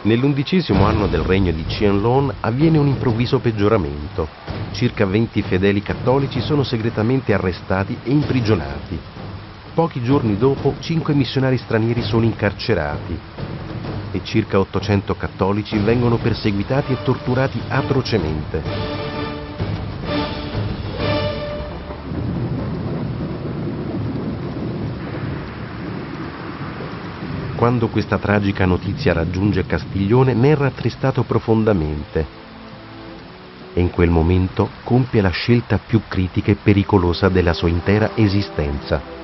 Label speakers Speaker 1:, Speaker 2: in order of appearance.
Speaker 1: Nell'11° anno del regno di Qianlong avviene un improvviso peggioramento. Circa 20 fedeli cattolici sono segretamente arrestati e imprigionati. Pochi giorni dopo, 5 missionari stranieri sono incarcerati e circa 800 cattolici vengono perseguitati e torturati atrocemente. Quando questa tragica notizia raggiunge Castiglione, ne è rattristato profondamente e in quel momento compie la scelta più critica e pericolosa della sua intera esistenza.